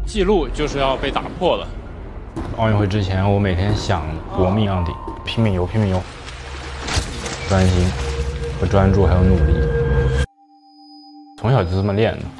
记录就是要被打破了。 奥运会之前，我每天想搏命昂顶，拼命游，拼命游，专心和专注还有努力，从小就这么练的。